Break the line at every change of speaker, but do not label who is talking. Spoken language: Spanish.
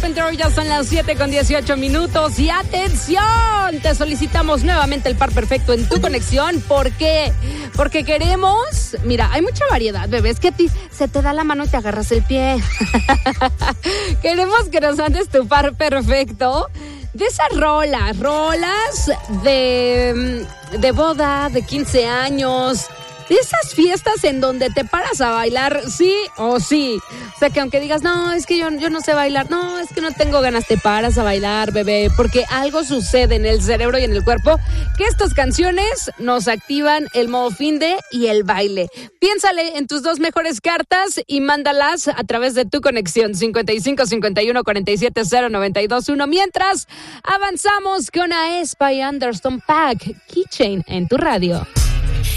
Carpenter, ya son las 7:18 y atención, te solicitamos nuevamente el par perfecto en tu conexión. ¿Por qué? Porque queremos, mira, hay mucha variedad, bebé, es que a ti se te da la mano y te agarras el pie. Queremos que nos andes tu par perfecto de esas rolas de boda, de 15 años, de esas fiestas en donde te paras a bailar, sí o sí. O sea, que aunque digas, no, es que yo no sé bailar, no, es que no tengo ganas, te paras a bailar, bebé, porque algo sucede en el cerebro y en el cuerpo, que estas canciones nos activan el modo finde y el baile. Piénsale en tus dos mejores cartas y mándalas a través de tu conexión 55 51 47 092 1. Mientras avanzamos con Aespa y Anderson .Paak, Keychain en tu radio.